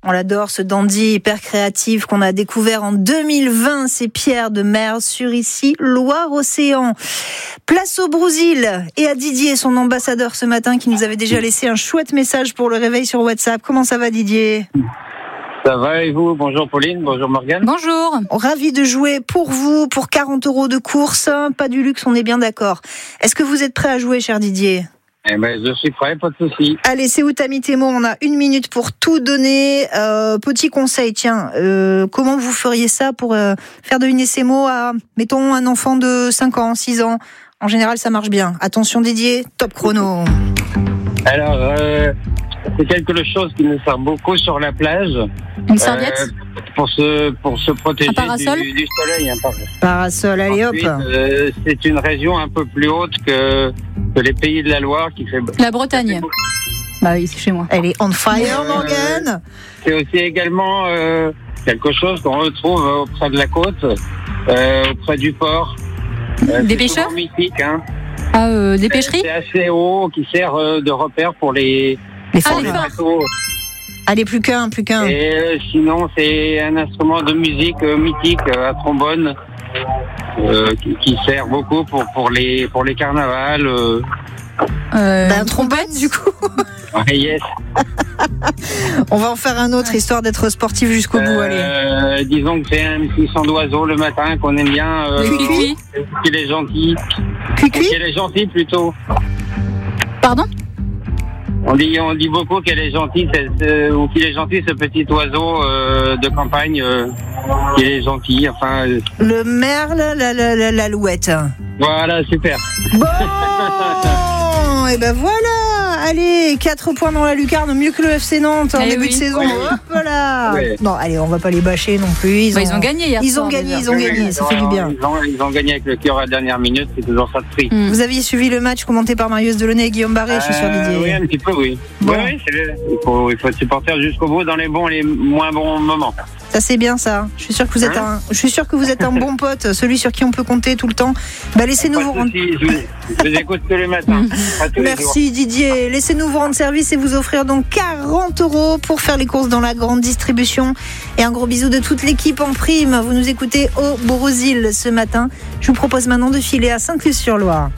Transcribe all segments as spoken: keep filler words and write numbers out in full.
On l'adore, ce dandy hyper créatif qu'on a découvert en deux mille vingt. C'est Pierre de Merz sur ici, Loire-Océan. Place au Brésil et à Didier, son ambassadeur ce matin, qui nous avait déjà laissé un chouette message pour le réveil sur WhatsApp. Comment ça va, Didier ? Ça va et vous ? Bonjour Pauline, bonjour Morgane. Bonjour. Ravi de jouer pour vous, pour quarante euros de course. Pas du luxe, on est bien d'accord. Est-ce que vous êtes prêt à jouer, cher Didier ? Eh ben, je suis prêt, pas de souci. Allez, c'est où t'as mis tes mots ? On a une minute pour tout donner. Euh, petit conseil, tiens, euh, comment vous feriez ça pour euh, faire deviner ces mots à, mettons, un enfant de cinq ans, six ans ? En général, ça marche bien. Attention Didier, top chrono. Alors, euh, c'est quelque chose qui nous sert beaucoup sur la plage. Une serviette euh, pour se pour se protéger Un parasol du, du soleil. Un par... Parasol, allez hop. Ensuite, euh, c'est une région un peu plus haute que, que les pays de la Loire qui fait. La Bretagne. Bah oui, c'est chez moi. Elle est on fire, Euh, Morgane. C'est aussi également euh, quelque chose qu'on retrouve auprès de la côte, euh, auprès du port. Euh, Des c'est pêcheurs souvent mythique, hein. Ah, euh, des pêcheries C'est assez haut, qui sert euh, de repère pour les, Les Ah, forts. les les forts. bateaux. Allez, plus qu'un, plus qu'un. Et euh, sinon, c'est un instrument de musique euh, mythique euh, à trombone euh, qui, qui sert beaucoup pour pour les pour les carnavals. Euh, euh, Ben, trompette, du coup. ouais, yes. On va en faire un autre, histoire d'être sportif jusqu'au bout, allez. Euh, disons que c'est un petit son d'oiseau le matin qu'on aime bien. Euh, Le cuicui. Qu'il est gentil. Cuicui. Qu'il est gentil plutôt. Pardon On dit, on dit beaucoup qu'elle est gentille, c'est, c'est, ou qu'il est gentil, ce petit oiseau euh, de campagne, euh, qu'il est gentil. Enfin, euh, Le merle, la, la, la, l'alouette. voilà, super. Bon, et ben voilà. Allez, quatre points dans la lucarne, mieux que le F C Nantes en Eh début oui. de saison. Oui. Hop là. Ouais. Non, allez, on va pas les bâcher non plus. Ils, Bah, ont... ils ont gagné hier Ils ont soir, gagné, déjà. ils ont gagné, ça fait du bien. Ils ont, ils ont gagné avec le cœur à la dernière minute, c'est toujours ça de prix. Mm. Vous aviez suivi le match commenté par Marius Delaunay et Guillaume Barré, je suis sûr, Euh, Didier. oui, un petit peu, oui. Bon. Oui, oui, c'est le- il, faut, il faut être supporter jusqu'au bout dans les bons et les moins bons moments. Ça c'est bien ça. Je suis sûr que vous êtes Hein un, je suis sûr que vous êtes un bon pote, celui sur qui on peut compter tout le temps. Bah laissez-nous Pas vous de rendre. souci, je, vous- je vous écoute tous les matins. Pas tous les jours. Merci Didier. Laissez-nous vous rendre service et vous offrir donc quarante euros pour faire les courses dans la grande distribution. Et un gros bisou de toute l'équipe en prime. Vous nous écoutez au Brésil ce matin. Je vous propose maintenant de filer à Sainte-Luce-sur-Loire.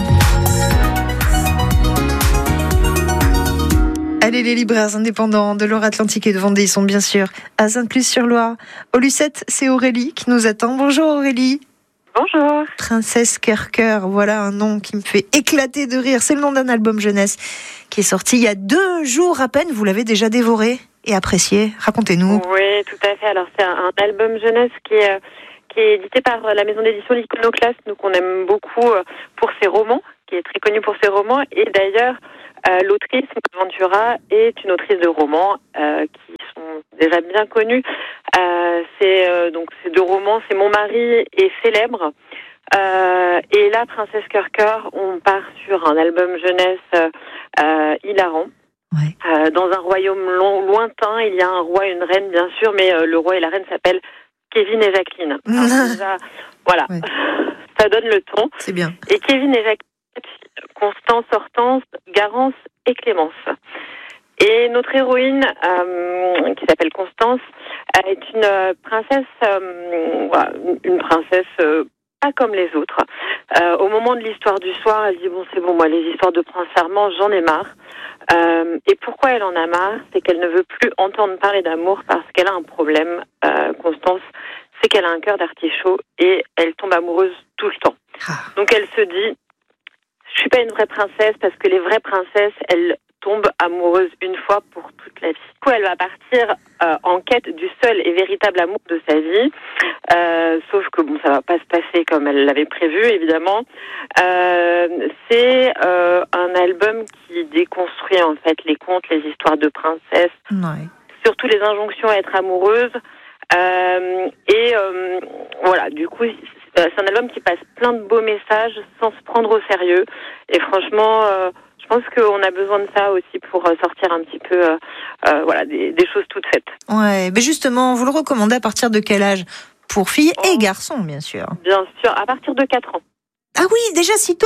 Allez, les libraires indépendants de Loire-Atlantique et de Vendée, ils sont bien sûr à Sainte-Luce-sur-Loire. Au Lucette, c'est Aurélie qui nous attend. Bonjour Aurélie. Bonjour. Princesse Cœur Cœur, voilà un nom qui me fait éclater de rire. C'est le nom d'un album jeunesse qui est sorti il y a deux jours à peine. Vous l'avez déjà dévoré et apprécié. Racontez-nous. Oui, tout à fait. Alors, c'est un, un album jeunesse qui est, euh, qui est édité par euh, la maison d'édition L'Iconoclaste, nous qu'on aime beaucoup euh, pour ses romans, qui est très connue pour ses romans. Et d'ailleurs, euh, l'autrice, Maud Ventura, est une autrice de romans euh, qui sont déjà bien connus. Euh, c'est euh, donc ces deux romans, c'est Mon mari est célèbre. Euh, et là, Princesse Cœur Cœur, on part sur un album jeunesse euh, hilarant. Ouais. Euh, dans un royaume long, lointain, il y a un roi et une reine, bien sûr, mais euh, le roi et la reine s'appellent Kevin et Jacqueline. Alors, déjà, voilà, Ouais. ça donne le ton. C'est bien. Et Kevin et Jacqueline, Constance, Hortense, Garance et Clémence. Et notre héroïne, euh, qui s'appelle Constance, euh, est une euh, princesse, euh, voilà, une princesse euh, pas comme les autres. Euh, au moment de l'histoire du soir, elle dit bon, c'est bon, moi, les histoires de prince charmant, j'en ai marre. Euh, et pourquoi elle en a marre? C'est qu'elle ne veut plus entendre parler d'amour parce qu'elle a un problème, euh, Constance, c'est qu'elle a un cœur d'artichaut et elle tombe amoureuse tout le temps. Ah. Donc elle se dit, je suis pas une vraie princesse parce que les vraies princesses, elles tombent amoureuses une fois pour toute la vie. Du coup, elle va partir euh, en quête du seul et véritable amour de sa vie. Euh, sauf que bon, ça va pas se passer comme elle l'avait prévu, évidemment. Euh, c'est euh, un album qui déconstruit en fait les contes, les histoires de princesses, Ouais. surtout les injonctions à être amoureuse. Euh, et euh, voilà, du coup, c'est un album qui passe plein de beaux messages sans se prendre au sérieux. Et franchement, euh, je pense qu'on a besoin de ça aussi pour sortir un petit peu, euh, euh, voilà, des, des choses toutes faites. Ouais, mais justement, vous le recommandez à partir de quel âge? Pour filles et garçons, bien sûr. Bien sûr, à partir de quatre ans. Ah oui, déjà si tôt?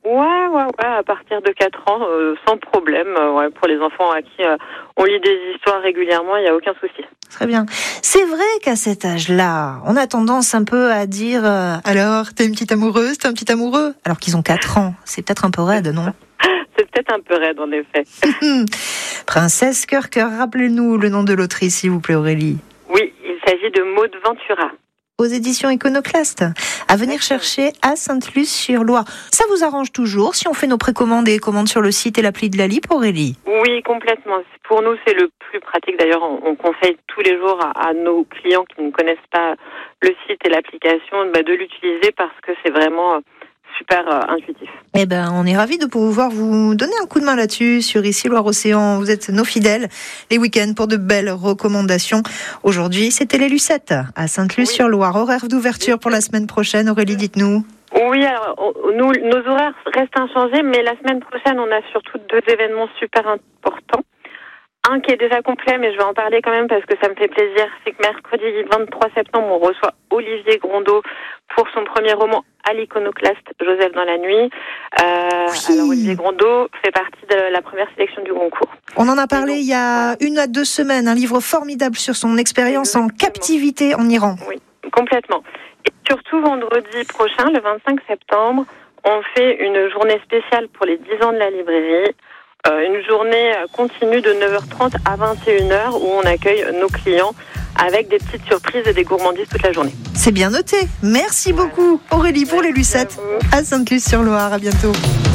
Ouais, ouais, ouais, à partir de quatre ans, euh, sans problème. Euh, ouais, pour les enfants à qui euh, on lit des histoires régulièrement, il n'y a aucun souci. Très bien. C'est vrai qu'à cet âge-là, on a tendance un peu à dire euh, « Alors, t'es une petite amoureuse, t'es un petit amoureux ?» Alors qu'ils ont quatre ans. C'est peut-être un peu raide, non? C'est peut-être un peu raide, en effet. Princesse Cœur Cœur, rappelez-nous le nom de l'autrice, s'il vous plaît, Aurélie. Oui, il s'agit de Maud Ventura. Aux éditions Iconoclaste, à venir chercher à Sainte-Luce-sur-Loire. Ça vous arrange toujours si on fait nos précommandes et commandes sur le site et l'appli de la L I P, Aurélie? Oui, complètement. Pour nous, c'est le plus pratique. D'ailleurs, on, on conseille tous les jours à, à nos clients qui ne connaissent pas le site et l'application bah, de l'utiliser parce que c'est vraiment super euh, intuitif. Eh ben, on est ravis de pouvoir vous donner un coup de main là-dessus sur Ici Loire-Océan. Vous êtes nos fidèles les week-ends pour de belles recommandations. Aujourd'hui, c'était les Lucettes à Sainte-Luce-sur-Loire. Horaire d'ouverture pour la semaine prochaine. Aurélie, dites-nous. Oui, alors nous, nos horaires restent inchangés, mais la semaine prochaine, on a surtout deux événements super importants. Un qui est déjà complet, mais je vais en parler quand même parce que ça me fait plaisir. C'est que mercredi vingt-trois septembre, on reçoit Olivier Grondeau pour son premier roman à l'Iconoclaste, Joseph dans la nuit. Euh, oui. Alors Olivier Grondeau fait partie de la première sélection du concours. On en a parlé donc, il y a une à deux semaines, un livre formidable sur son expérience Exactement. en captivité en Iran. Oui, complètement. Et surtout vendredi prochain, le vingt-cinq septembre, on fait une journée spéciale pour les dix ans de la librairie. Euh, une journée continue de neuf heures trente à vingt et une heures où on accueille nos clients avec des petites surprises et des gourmandises toute la journée. C'est bien noté. Merci ouais. beaucoup Aurélie pour les Lucettes à Sainte-Luce-sur-Loire. À bientôt.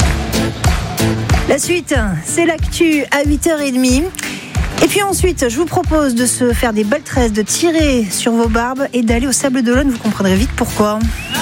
La suite, c'est l'actu à huit heures trente. Et puis ensuite, je vous propose de se faire des belles tresses, de tirer sur vos barbes et d'aller au Sable d'Olonne. Vous comprendrez vite pourquoi.